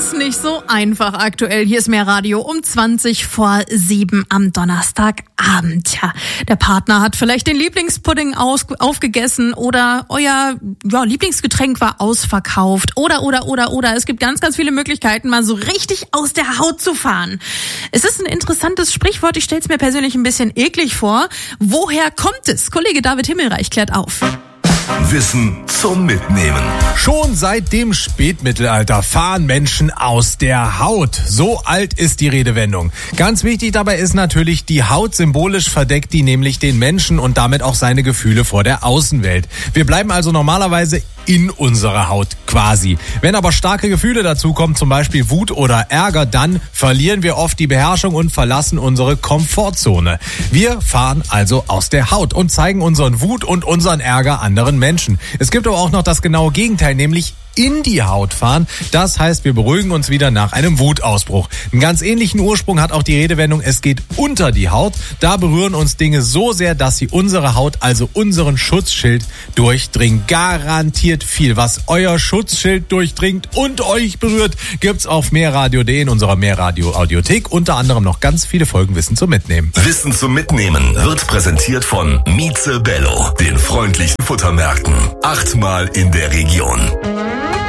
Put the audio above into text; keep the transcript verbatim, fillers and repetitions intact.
Alles nicht so einfach aktuell. Hier ist Mehrradio um zwanzig vor sieben am Donnerstagabend. Tja, der Partner hat vielleicht den Lieblingspudding aus, aufgegessen oder euer ja, Lieblingsgetränk war ausverkauft oder, oder, oder, oder. Es gibt ganz, ganz viele Möglichkeiten, mal so richtig aus der Haut zu fahren. Es ist ein interessantes Sprichwort. Ich stelle es mir persönlich ein bisschen eklig vor. Woher kommt es? Kollege David Himmelreich klärt auf. Wissen zum Mitnehmen. Schon seit dem Spätmittelalter fahren Menschen aus der Haut. So alt ist die Redewendung. Ganz wichtig dabei ist natürlich, die Haut symbolisch verdeckt die nämlich den Menschen und damit auch seine Gefühle vor der Außenwelt. Wir bleiben also normalerweise in unserer Haut quasi. Wenn aber starke Gefühle dazukommen, zum Beispiel Wut oder Ärger, dann verlieren wir oft die Beherrschung und verlassen unsere Komfortzone. Wir fahren also aus der Haut und zeigen unseren Wut und unseren Ärger anderen Menschen. Es gibt aber auch noch das genaue Gegenteil, nämlich in die Haut fahren. Das heißt, wir beruhigen uns wieder nach einem Wutausbruch. Einen ganz ähnlichen Ursprung hat auch die Redewendung, es geht unter die Haut. Da berühren uns Dinge so sehr, dass sie unsere Haut, also unseren Schutzschild, durchdringen. Garantiert viel. Was euer Schutzschild durchdringt und euch berührt, gibt's auf mehrradio punkt de in unserer Mehrradio-Audiothek. Unter anderem noch ganz viele Folgen Wissen zum Mitnehmen. Wissen zum Mitnehmen wird präsentiert von Mieze Bello, den freundlichen Futtermärkten. Achtmal in der Region.